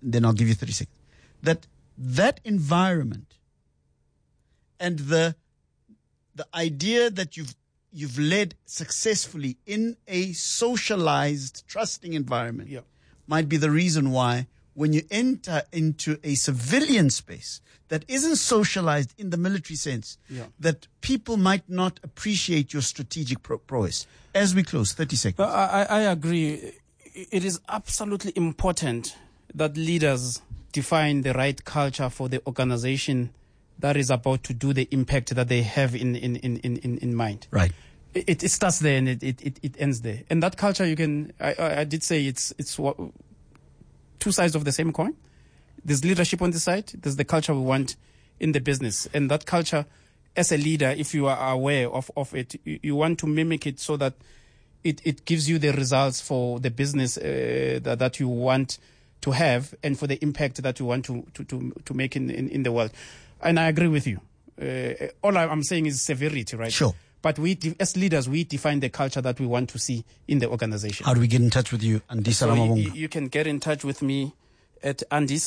then I'll give you 30 seconds. That environment and the idea that you've led successfully in a socialized, trusting environment might be the reason why when you enter into a civilian space that isn't socialized in the military sense, that people might not appreciate your strategic prowess. As we close, 30 seconds. I agree. It is absolutely important that leaders define the right culture for the organization that is about to do the impact that they have in mind. Right. It starts there and it ends there. And that culture, I did say it's two sides of the same coin. There's leadership on this side. There's the culture we want in the business. And that culture, as a leader, if you are aware of it, you want to mimic it so that it gives you the results for the business that you want to have and for the impact that you want to make in the world. And I agree with you. All I'm saying is severity, right? Sure. But as leaders, we define the culture that we want to see in the organization. How do we get in touch with you, Andisa Ramabonga? You can get in touch with me at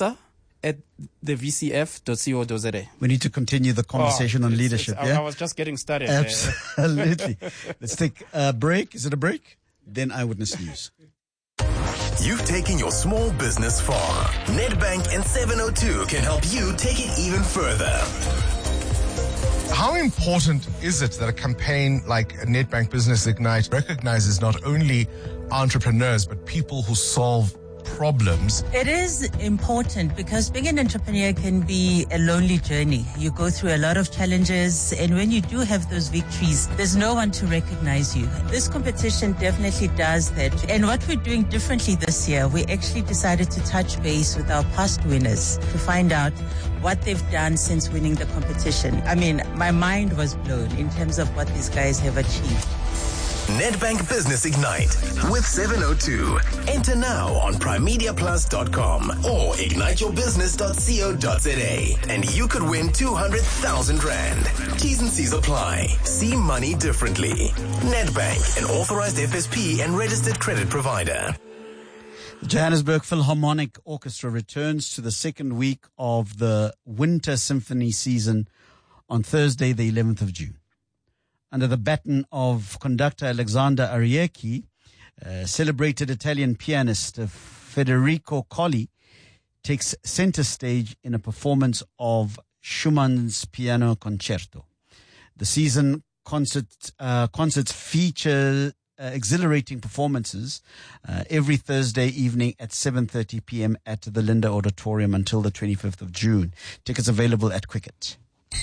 andisa@thevcf.co.za. We need to continue the conversation on leadership. I was just getting started. Absolutely. Let's take a break. Is it a break? Then Eyewitness News. You've taken your small business far. Nedbank and 702 can help you take it even further. How important is it that a campaign like Nedbank Business Ignite recognizes not only entrepreneurs, but people who solve problems? It is important because being an entrepreneur can be a lonely journey. You go through a lot of challenges, and when you do have those victories, there's no one to recognize you. This competition definitely does that. And what we're doing differently this year, we actually decided to touch base with our past winners to find out what they've done since winning the competition. I mean, my mind was blown in terms of what these guys have achieved. Nedbank Business Ignite with 702. Enter now on primemediaplus.com or igniteyourbusiness.co.za and you could win 200,000 Rand. T's and C's apply. See money differently. Nedbank, an authorized FSP and registered credit provider. The Johannesburg Philharmonic Orchestra returns to the second week of the Winter Symphony season on Thursday, the 11th of June. Under the baton of conductor Alexander Ariecki, celebrated Italian pianist Federico Colli takes center stage in a performance of Schumann's Piano Concerto. The season concerts feature exhilarating performances every Thursday evening at 7:30 p.m. at the Linda Auditorium until the 25th of June. Tickets available at Quicket.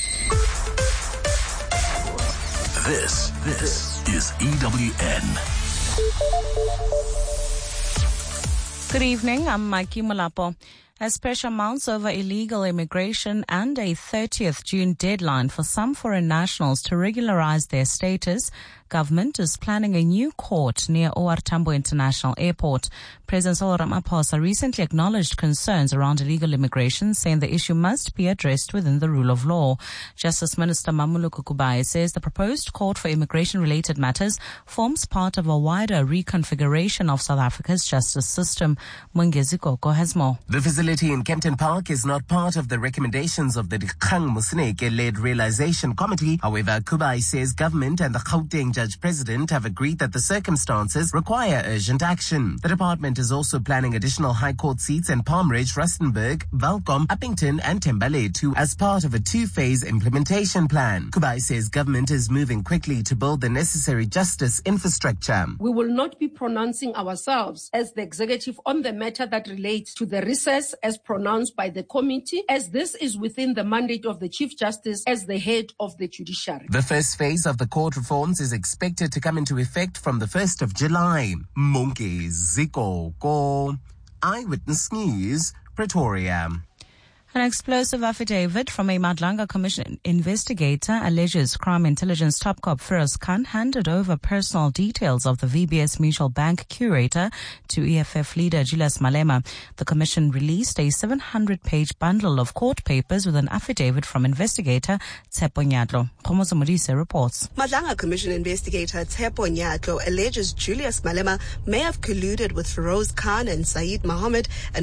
This is EWN. Good evening, I'm Mikey Mulapo. As pressure mounts over illegal immigration and a 30th June deadline for some foreign nationals to regularize their status, government is planning a new court near OR Tambo International Airport. President Cyril Ramaphosa recently acknowledged concerns around illegal immigration, saying the issue must be addressed within the rule of law. Justice Minister Mamuluku Kubayi says the proposed court for immigration-related matters forms part of a wider reconfiguration of South Africa's justice system. Mungezi Koko has more. The facility in Kempton Park is not part of the recommendations of the Dikgang Moseneke-led realization committee. However, Kubayi says government and the Gauteng Judge President have agreed that the circumstances require urgent action. The department is also planning additional High Court seats in Palm Ridge, Rustenburg, Welkom, Uppington and Thembalethu as part of a two-phase implementation plan. Kubayi says government is moving quickly to build the necessary justice infrastructure. We will not be pronouncing ourselves as the executive on the matter that relates to the recess as pronounced by the committee, as this is within the mandate of the Chief Justice as the head of the judiciary. The first phase of the court reforms is expected to come into effect from the 1st of July. Mungezi Koko, Eyewitness News, Pretoria. An explosive affidavit from a Madlanga Commission investigator alleges crime intelligence top cop Feroz Khan handed over personal details of the VBS Mutual Bank curator to EFF leader Julius Malema. The commission released a 700-page bundle of court papers with an affidavit from investigator Tshepo Nyatlo. Khomozo Modise reports. Madlanga Commission investigator Tshepo Nyatlo alleges Julius Malema may have colluded with Feroz Khan and Saeed Mohammed,